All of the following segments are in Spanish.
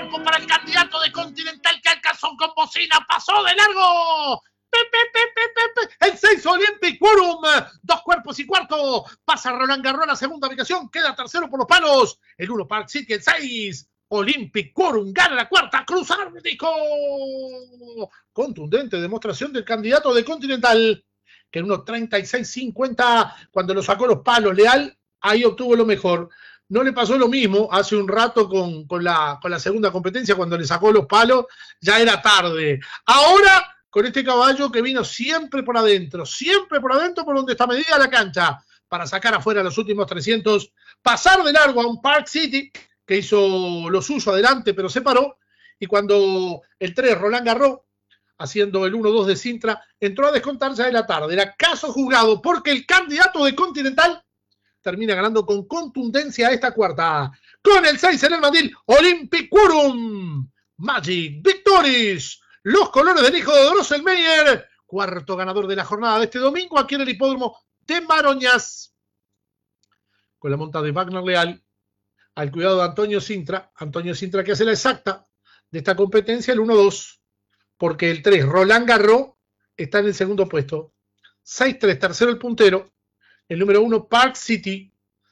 cuerpo para el candidato de Continental que alcanzó con bocina, pasó de largo. El 6 Olympic Quorum, 2 cuerpos y cuarto, pasa Roland Garros a la segunda ubicación, queda tercero por los palos, el 1 Park City, el 6 Olympic Quorum gana la cuarta, cruzar, dijo. Contundente demostración del candidato de Continental, que en 1.36.50, cuando lo sacó los palos Leal, ahí obtuvo lo mejor. No le pasó lo mismo hace un rato con la segunda competencia, cuando le sacó los palos, ya era tarde. Ahora, con este caballo que vino siempre por adentro por donde está medida la cancha, para sacar afuera los últimos 300, pasar de largo a un Park City, que hizo lo suyo adelante, pero se paró, y cuando el 3, Roland Garros, haciendo el 1-2 de Sintra, entró a descontar ya de la tarde. Era caso juzgado, porque el candidato de Continental termina ganando con contundencia esta cuarta. Con el 6 en el mandil, Olympic Quorum, Magic Victories, los colores del hijo de Drosselmeyer, cuarto ganador de la jornada de este domingo aquí en el hipódromo de Maroñas. Con la monta de Wagner Leal, al cuidado de Antonio Sintra que hace la exacta de esta competencia, el 1-2, porque el 3, Roland Garros, está en el segundo puesto. 6-3, tercero el puntero, el número 1, Park City,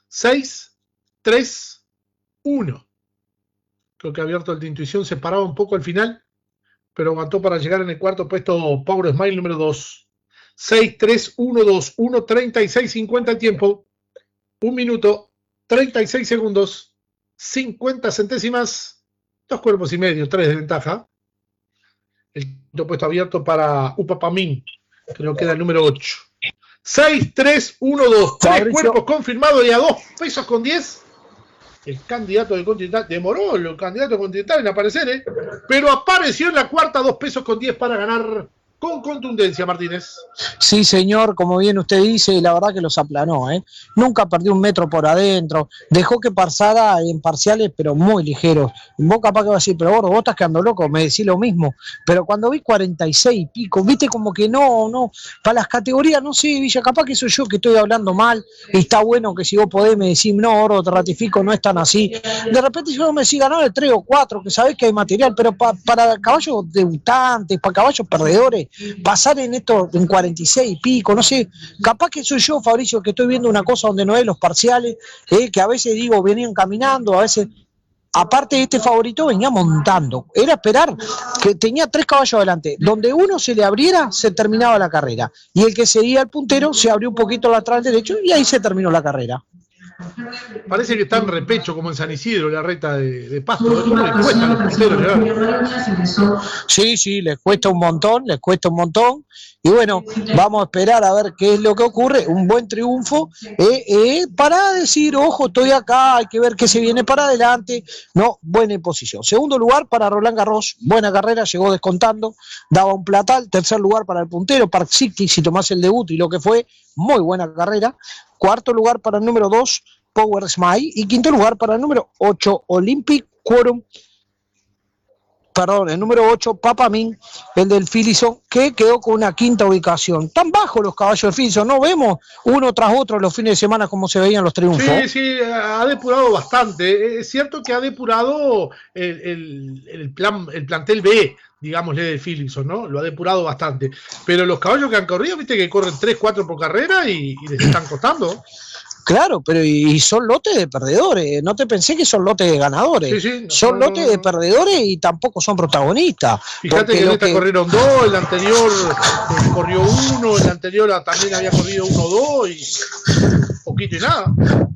6-3-1. Creo que abierto el de intuición, se paraba un poco al final, pero aguantó para llegar en el cuarto puesto Power Smile número 2. 6-3-1-2, 1.36.50 el tiempo, 1 minuto, 36 segundos, 50 centésimas, 2 cuerpos y medio, 3 de ventaja. El quinto puesto abierto para Upapamín, creo que era el número 8. 6-3-1-2, 3 cuerpos confirmados y a 2 pesos con 10. El candidato de Continental, demoró el candidato de Continental en aparecer, pero apareció en la cuarta, 2 pesos con 10 para ganar con contundencia, Martínez. Sí, señor, como bien usted dice, la verdad que los aplanó, Nunca perdió un metro por adentro, dejó que pasara en parciales, pero muy ligeros. Vos capaz que vas a decir, pero vos estás quedando loco, me decís lo mismo. Pero cuando vi 46 y pico, viste como que no, para las categorías, no sé, Villa, capaz que soy yo que estoy hablando mal, y está bueno que si vos podés me decís, no, Oro, te ratifico, no es tan así. De repente yo me decís, ganar el 3 o 4, que sabés que hay material, pero para caballos debutantes, para caballos perdedores, pasar en esto en 46 y pico, no sé, capaz que soy yo, Fabricio, que estoy viendo una cosa donde no es los parciales, que a veces digo venían caminando, a veces, aparte de este favorito venía montando, era esperar que tenía 3 caballos adelante, donde uno se le abriera se terminaba la carrera, y el que seguía el puntero se abrió un poquito lateral derecho y ahí se terminó la carrera. Parece que está en repecho como en San Isidro, la recta de Pasto. ¿Cómo les cuesta a los punteros llegar? Sí, les cuesta un montón. Y bueno, vamos a esperar a ver qué es lo que ocurre. Un buen triunfo para decir, ojo, estoy acá, hay que ver qué se viene para adelante. No, buena posición. Segundo lugar para Roland Garros, buena carrera, llegó descontando, daba un platal. Tercer lugar para el puntero, Park City, si tomás el debut y lo que fue, muy buena carrera. Cuarto lugar para el número 2, Power Smile. Y quinto lugar para el número 8, Olympic Quorum. Perdón, el número 8, Papamín, el del Philipson, que quedó con una quinta ubicación. Tan bajos los caballos del Philipson, no vemos uno tras otro los fines de semana como se veían los triunfos. Sí, ha depurado bastante. Es cierto que ha depurado el plantel B, digámosle, del Philipson, ¿no? Lo ha depurado bastante. Pero los caballos que han corrido, viste que corren 3, 4 por carrera y les están costando. Claro, pero y son lotes de perdedores, no te pensé que son lotes de ganadores, son lotes de perdedores y tampoco son protagonistas. Fíjate que en esta corrieron 2, el anterior corrió 1, el anterior también había corrido 1 2 y poquito y nada.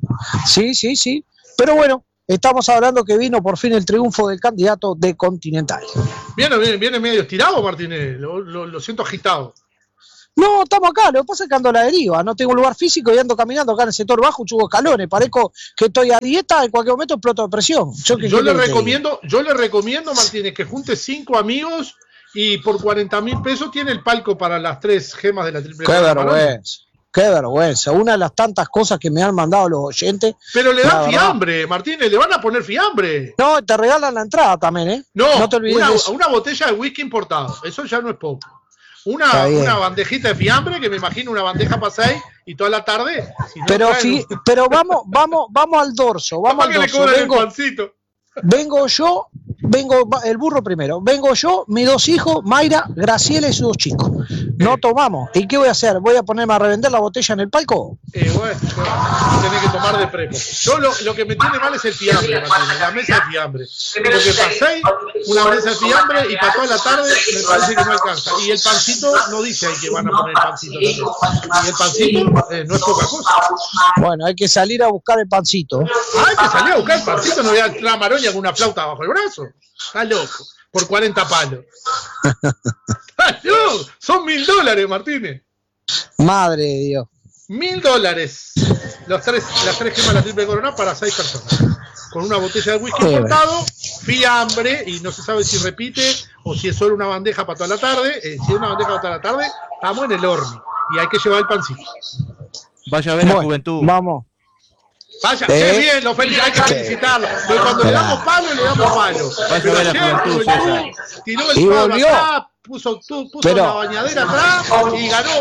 Sí, pero bueno, estamos hablando que vino por fin el triunfo del candidato de Continental. Viene medio estirado, Martínez, lo siento agitado. No, estamos acá, lo que pasa es que ando a la deriva, no tengo lugar físico y ando caminando acá en el sector bajo, subo escalones, parezco que estoy a dieta, en cualquier momento exploto de presión. Yo le recomiendo, Martínez, que junte 5 amigos y por 40.000 pesos tiene el palco para las 3 gemas de la triple. Qué vergüenza, una de las tantas cosas que me han mandado los oyentes. Pero le dan fiambre, Martínez, le van a poner fiambre. No, te regalan la entrada también, No te olvides una botella de whisky importado, eso ya no es poco. Una bandejita de fiambre, que me imagino una bandeja para 6 y toda la tarde. Si no pero vamos al dorso. Vamos al dorso. El pancito. Vengo yo el burro primero, vengo yo, mis 2 hijos, Mayra, Graciela y sus 2 chicos. No tomamos. ¿Y qué voy a hacer? ¿Voy a ponerme a revender la botella en el palco? Bueno, tenés que tomar de prepo. Yo lo que me tiene mal es el fiambre, Martín, la mesa de fiambre. Lo que pasé, una mesa de fiambre y para toda la tarde me parece que no alcanza. Y el pancito no dice ahí que van a poner el pancito también. Y el pancito no es poca cosa. Bueno, hay que salir a buscar el pancito. Hay que salir a buscar el pancito, no voy a entrar a Maroña con una flauta bajo el brazo. Está loco, por 40 palos. ¡Está loco! Son $1.000, Martínez. Madre de Dios. $1.000. Las tres gemas de la triple corona para 6 personas. Con una botella de whisky importado, fiambre, y no se sabe si repite o si es solo una bandeja para toda la tarde. Si es una bandeja para toda la tarde, estamos en el horno. Y hay que llevar el pancito. Vaya a ver a Juventud. Vamos. Vaya, qué bien, lo felicito, hay que felicitarlo. Porque cuando le damos palo, le damos palo. Vaya a ver a Juventud, César. Tiró el palo atrás, puso la bañadera atrás y ganó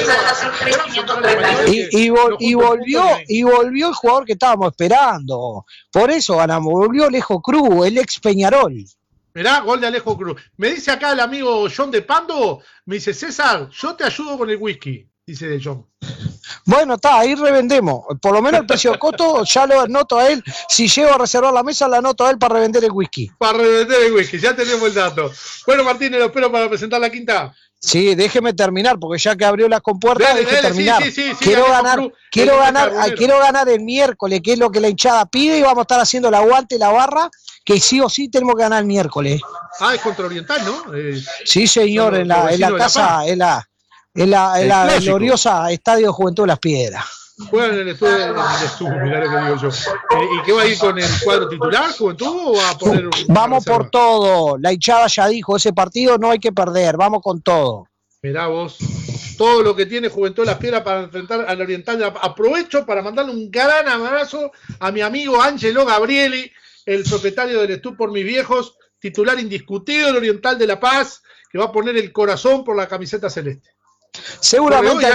1-0. Y volvió el jugador que estábamos esperando. Por eso ganamos. Volvió Alejo Cruz, el ex Peñarol. Mirá, gol de Alejo Cruz. Me dice acá el amigo John de Pando, me dice, César, yo te ayudo con el whisky, dice de John. Bueno, está, ahí revendemos. Por lo menos el precio de costo ya lo anoto a él. Si llego a reservar la mesa, la anoto a él para revender el whisky. Para revender el whisky, ya tenemos el dato. Bueno, Martínez, lo espero para presentar la quinta. Sí, déjeme terminar, porque ya que abrió las compuertas, déjeme terminar. Sí, quiero ganar el miércoles, que es lo que la hinchada pide, y vamos a estar haciendo el aguante, la barra, que sí o sí tenemos que ganar el miércoles. Ah, es contra Oriental, ¿no? Sí, señor, en la casa, en la gloriosa Estadio Juventud de las Piedras. Juegan en el estudio, mirá lo que digo yo. ¿Y qué va a ir con el cuadro titular, Juventud, o va a poner Vamos por todo. La hinchada ya dijo, ese partido no hay que perder, vamos con todo. Mirá vos, todo lo que tiene Juventud de las Piedras para enfrentar al Oriental. Aprovecho para mandarle un gran abrazo a mi amigo Ángelo Gabrieli, el propietario del Estudio por Mis Viejos, titular indiscutido del Oriental de La Paz, que va a poner el corazón por la camiseta celeste. Seguramente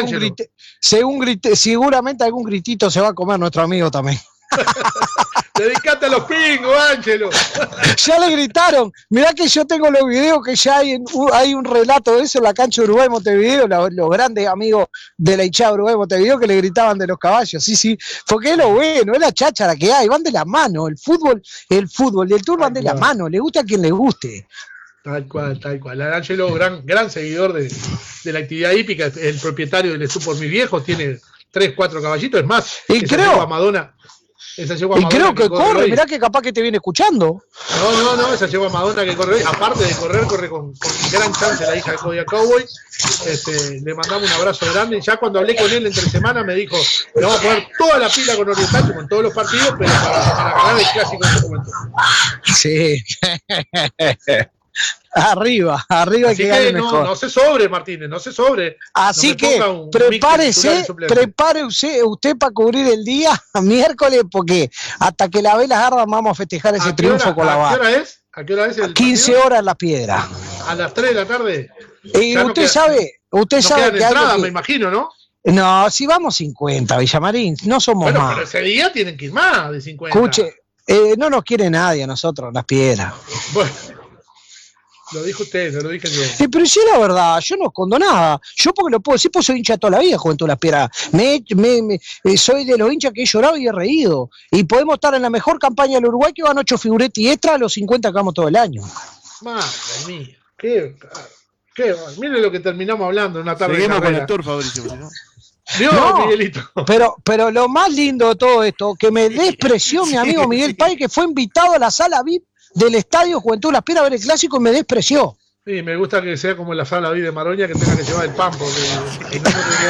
algún gritito se va a comer nuestro amigo también. Dedicate a los pingos, Ángelo. Ya le gritaron. Mirá que yo tengo los videos que ya hay un relato de eso en la cancha de Uruguay Montevideo, los grandes amigos de la hinchada de Uruguay Montevideo que le gritaban de los caballos. Sí, porque es lo bueno, es la cháchara que hay, van de la mano. El fútbol y el tour van de la mano, le gusta a quien le guste. Tal cual. Ángelo, gran seguidor de la actividad hípica, el propietario del Estudio por Mis Viejos, tiene 3-4 caballitos, es más, y creo que corre, mirá que capaz que te viene escuchando. No, esa llegó a Madonna que corre hoy, aparte de correr, corre con gran chance la hija de Cody Cowboy. Le mandamos un abrazo grande, y ya cuando hablé con él entre semana me dijo, le vamos a poner toda la pila con Oriental, como en todos los partidos, pero para ganar el clásico en su momento. Sí. Arriba Así que gane mejor. No se sobre, Martínez, no se sobre. Así que prepare usted para cubrir el día miércoles, porque hasta que la vela arda vamos a festejar ese triunfo con la barra. ¿A qué hora es? 15 horas en La Piedra. A las 3 de la tarde. Y usted sabe que entrada, me imagino, ¿no? No, si vamos 50, Villamarín, no somos más. Pero ese día tienen que ir más de 50. Escuche, no nos quiere nadie a nosotros, Las Piedras. Bueno. Lo dijo usted, no lo dije yo. Pero sí, la verdad, yo no escondo nada. Yo porque lo puedo decir, pues soy hincha toda la vida, Juventud de las Piedras. Soy de los hinchas que he llorado y he reído. Y podemos estar en la mejor campaña del Uruguay, que van 8 figuretti extra a los 50 que vamos todo el año. Madre mía, qué mire lo que terminamos hablando en una tarde. Seguimos con el tour, Fabricio, ¿no? Dios, Miguelito. Pero lo más lindo de todo esto, que me despreció mi amigo Miguel Pay, que fue invitado a la sala VIP del Estadio Juventud de las Piedras a ver el clásico, y me despreció. Sí, me gusta que sea como en la sala VIP de Maroña, que tenga que llevar el pan, porque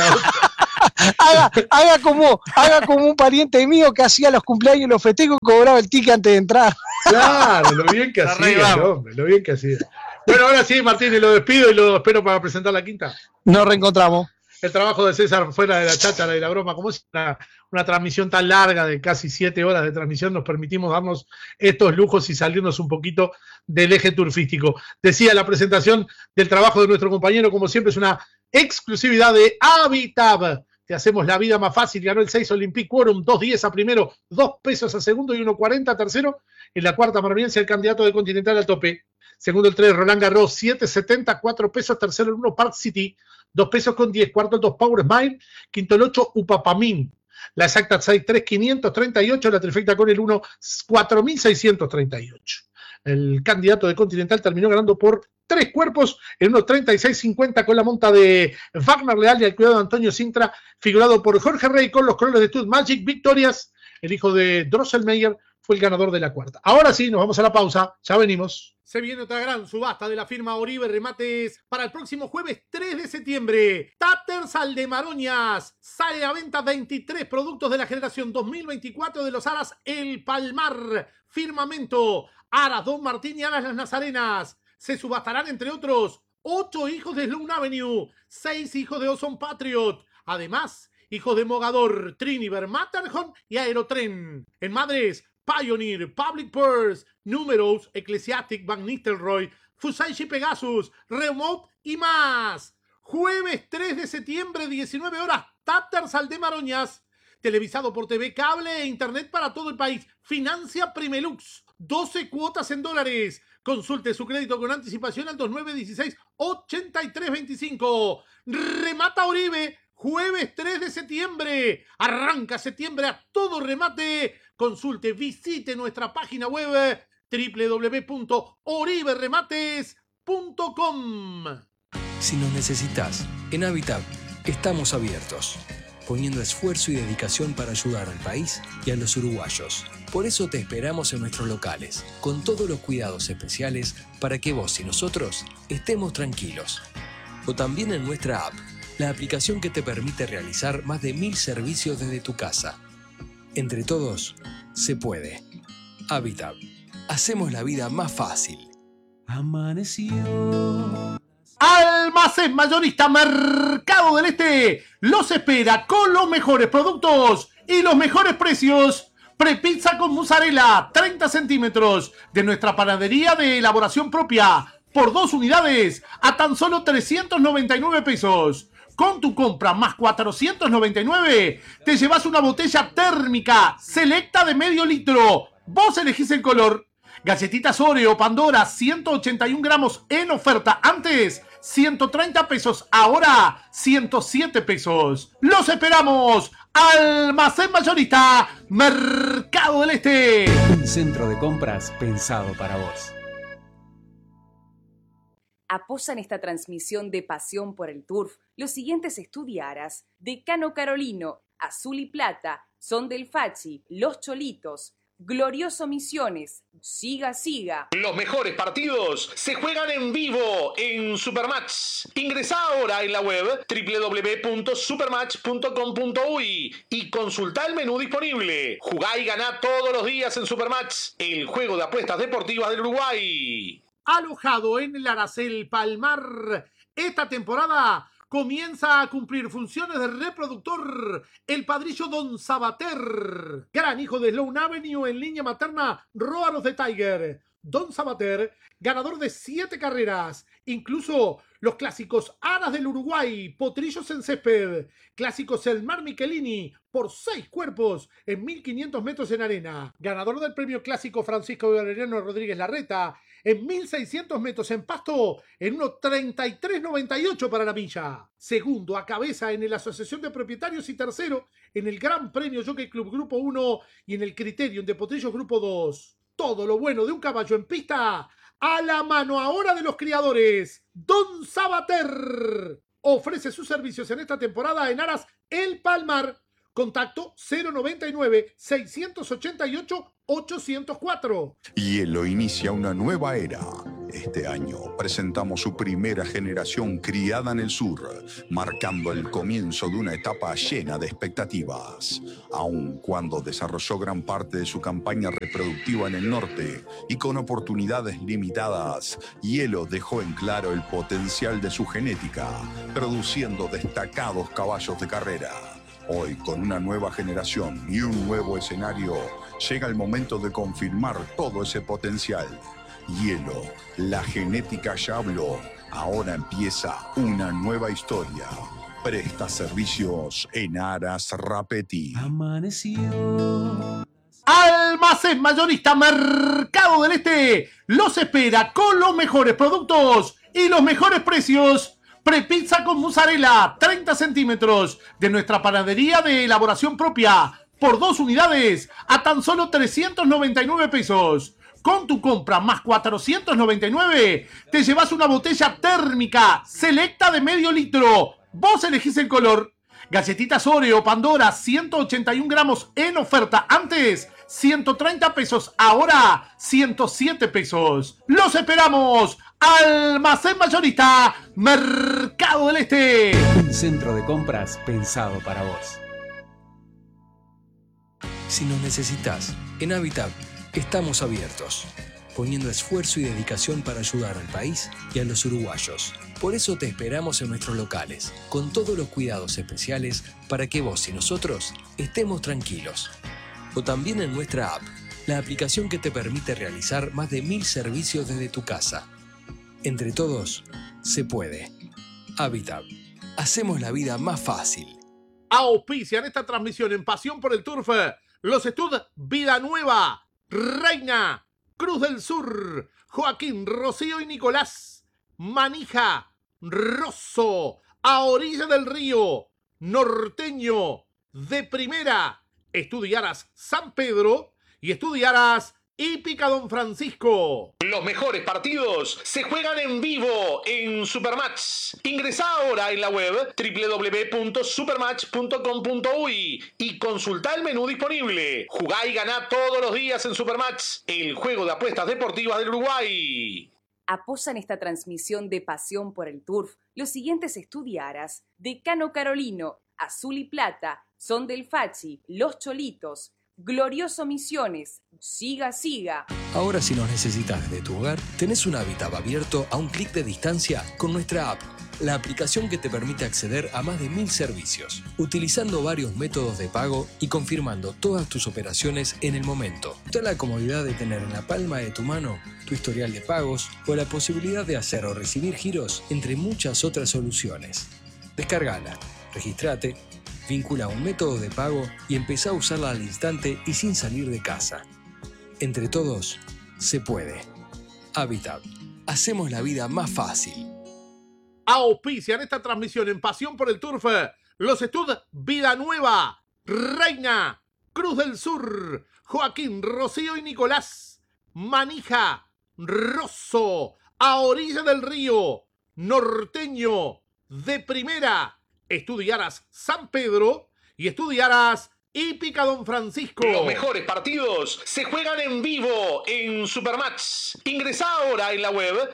haga como un pariente mío que hacía los cumpleaños y los festejos y cobraba el ticket antes de entrar. Claro, lo bien que hacía, hombre, lo bien que hacía. Bueno, ahora sí, Martínez, lo despido y lo espero para presentar la quinta. Nos reencontramos. El trabajo de César fuera de la cháchara y la broma, como es una transmisión tan larga de casi 7 horas de transmisión, nos permitimos darnos estos lujos y salirnos un poquito del eje turfístico. Decía la presentación del trabajo de nuestro compañero, como siempre, es una exclusividad de Habitab. te hacemos la vida más fácil. Ganó el 6 Olympique Quorum, 2.10 a primero, 2 pesos a segundo y 1.40 a tercero. En la cuarta permanencia, el candidato de Continental al tope. Segundo el 3, Roland Garros, 7.70, 4 pesos. Tercero el 1, Park City, 2 pesos con 10. Cuarto el 2, Power Smile. Quinto el 8, Upapamín. La exacta 6, 3.538. La trifecta con el 1, 4.638. El candidato de Continental terminó ganando por 3 cuerpos en unos 36.50 con la monta de Wagner Leal y el cuidado de Antonio Sintra, figurado por Jorge Rey con los colores de Stud Magic Victorias. El hijo de Drosselmeyer fue el ganador de la cuarta. Ahora sí, nos vamos a la pausa. Ya venimos. Se viene otra gran subasta de la firma Oribe Remates para el próximo jueves 3 de septiembre. Taters Aldemaronias. Sale a venta 23 productos de la generación 2024 de los aras El Palmar, Firmamento, Aras Don Martín y Aras Las Nazarenas. Se subastarán, entre otros, 8 hijos de Sloan Avenue, 6 hijos de Ozone Patriot. Además, hijos de Mogador, Triniver, Matterhorn y Aerotren. En madres, Pioneer, Public Purse, Numerous, Ecclesiastic, Van Nistelrooy, Fusaichi Pegasus, Remote y más. Jueves 3 de septiembre, 19 horas, Taters Aldemaronias. Televisado por TV Cable e Internet para todo el país. Financia Primelux. 12 cuotas en dólares. Consulte su crédito con anticipación al 2916-8325. Remata Oribe. Jueves 3 de septiembre. Arranca septiembre a todo remate. Consulte, visite nuestra página web www.oriberemates.com. Si nos necesitas, en Habitat estamos abiertos, poniendo esfuerzo y dedicación para ayudar al país y a los uruguayos. Por eso te esperamos en nuestros locales, con todos los cuidados especiales para que vos y nosotros estemos tranquilos. O también en nuestra app, la aplicación que te permite realizar más de 1000 servicios desde tu casa. Entre todos, se puede. Habitat. Hacemos la vida más fácil. Amaneció. Almacén Mayorista Mercado del Este los espera con los mejores productos y los mejores precios. Prepizza con mozzarella, 30 centímetros, de nuestra panadería de elaboración propia, por 2 unidades, a tan solo 399 pesos. Con tu compra más 499, te llevas una botella térmica selecta de medio litro. Vos elegís el color. Galletitas Oreo, Pandora, 181 gramos en oferta. Antes, 130 pesos. Ahora, 107 pesos. ¡Los esperamos! Almacén Mayorista, Mercado del Este. Un centro de compras pensado para vos. Apoyan esta transmisión de Pasión por el Turf los siguientes estudiaras: Decano Carolino, Azul y Plata, Son del Fachi, Los Cholitos, Glorioso Misiones, Siga Siga. Los mejores partidos se juegan en vivo en Supermatch. Ingresá ahora en la web www.supermatch.com.uy y consultá el menú disponible. Jugá y ganá todos los días en Supermatch, el juego de apuestas deportivas del Uruguay. Alojado en el Aracel Palmar, esta temporada comienza a cumplir funciones de reproductor el padrillo Don Sabater, gran hijo de Sloan Avenue en línea materna, Róaros de Tiger. Don Sabater, ganador de 7 carreras, incluso los clásicos Aras del Uruguay, Potrillos en Césped, clásicos El Mar Michelini, por 6 cuerpos en 1500 metros en arena, ganador del premio clásico Francisco Valeriano Rodríguez Larreta, en 1600 metros en pasto, en 1.33.98 para la milla. Segundo a cabeza en la Asociación de Propietarios y tercero en el Gran Premio Jockey Club Grupo 1 y en el Criterium de Potrillos Grupo 2. Todo lo bueno de un caballo en pista a la mano ahora de los criadores. Don Sabater ofrece sus servicios en esta temporada en Aras El Palmar. Contacto 099-688-804. Hielo inicia una nueva era. Este año presentamos su primera generación criada en el sur, marcando el comienzo de una etapa llena de expectativas. Aun cuando desarrolló gran parte de su campaña reproductiva en el norte y con oportunidades limitadas, Hielo dejó en claro el potencial de su genética, produciendo destacados caballos de carrera. Hoy, con una nueva generación y un nuevo escenario, llega el momento de confirmar todo ese potencial. Hielo, la genética ya habló. Ahora empieza una nueva historia. Presta servicios en Aras Rapetti. Amaneció. Almacén Mayorista Mercado del Este los espera con los mejores productos y los mejores precios. Prepizza con mozzarella, 30 centímetros, de nuestra panadería de elaboración propia, por 2 unidades, a tan solo 399 pesos. Con tu compra más 499, te llevas una botella térmica selecta de medio litro. Vos elegís el color. Galletitas Oreo, Pandora, 181 gramos en oferta. Antes, 130 pesos. Ahora, 107 pesos. ¡Los esperamos! Almacén Mayorista, Mercado del Este. Un centro de compras pensado para vos. Si nos necesitas, en Habitat estamos abiertos, poniendo esfuerzo y dedicación para ayudar al país y a los uruguayos. Por eso te esperamos en nuestros locales, con todos los cuidados especiales para que vos y nosotros estemos tranquilos. O también en nuestra app, la aplicación que te permite realizar más de 1000 servicios desde tu casa. Entre todos, se puede. Habitat. Hacemos la vida más fácil. Auspician esta transmisión en Pasión por el Turf los estudios Vida Nueva, Reina, Cruz del Sur, Joaquín, Rocío y Nicolás, Manija, Rosso, A Orilla del Río, Norteño, De Primera, Estudiaras San Pedro y Estudiaras Hípica Don Francisco. Los mejores partidos se juegan en vivo en Supermatch. Ingresá ahora en la web www.supermatch.com.uy y consultá el menú disponible. Jugá y ganá todos los días en Supermatch, el juego de apuestas deportivas del Uruguay. Apoyan esta transmisión de Pasión por el Turf los siguientes estudiaras: Decano Carolino, Azul y Plata, Son del Fachi, Los Cholitos, Glorioso Misiones, Siga Siga. Ahora, si nos necesitas desde tu hogar, tenés un Habitat abierto a un clic de distancia con nuestra app, la aplicación que te permite acceder a más de 1000 servicios, utilizando varios métodos de pago y confirmando todas tus operaciones en el momento. Toda la comodidad de tener en la palma de tu mano tu historial de pagos o la posibilidad de hacer o recibir giros, entre muchas otras soluciones. Descárgala, registrate, vincula un método de pago y empezá a usarla al instante y sin salir de casa. Entre todos, se puede. Habitat. Hacemos la vida más fácil. Auspician esta transmisión en Pasión por el Turf los estudios Vida Nueva, Reina, Cruz del Sur, Joaquín, Rocío y Nicolás, Manija, Rosso, A Orilla del Río, Norteño, De Primera, Estudiaras San Pedro y Estudiaras Hípica Don Francisco. Los mejores partidos se juegan en vivo en Supermatch. Ingresá ahora en la web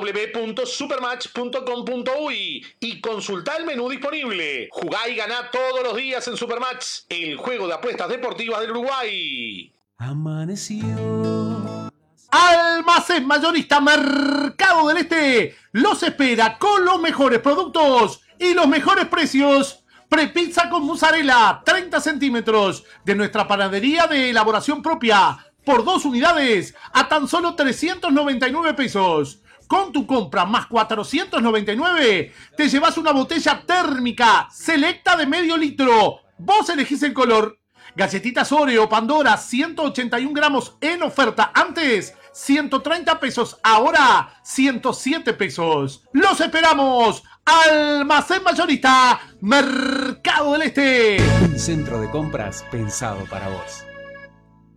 www.supermatch.com.uy y consultá el menú disponible. Jugá y ganá todos los días en Supermatch, el juego de apuestas deportivas del Uruguay. Amaneció. Almacén Mayorista Mercado del Este los espera con los mejores productos y los mejores precios. Prepizza con mozzarella, 30 centímetros, de nuestra panadería de elaboración propia, por 2 unidades, a tan solo 399 pesos. Con tu compra más 499, te llevas una botella térmica selecta de medio litro. Vos elegís el color. Galletitas Oreo, Pandora, 181 gramos en oferta. Antes, 130 pesos. Ahora, 107 pesos. ¡Los esperamos! Almacén Mayorista, Mercado del Este. Un centro de compras pensado para vos.